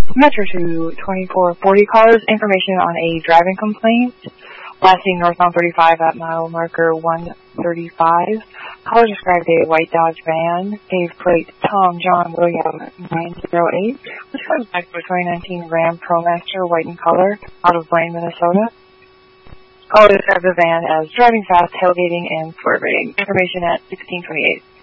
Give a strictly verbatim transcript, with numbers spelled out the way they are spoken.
Metro two twenty-four forty callers, information on a driving complaint. Last seen northbound thirty-five at mile marker one thirty-five. Caller described a white Dodge van, gave plate Tom John William nine zero eight, which comes back to a twenty nineteen Ram ProMaster, white in color, out of Blaine, Minnesota. Caller described the van as driving fast, tailgating, and swerving. Information at sixteen twenty-eight.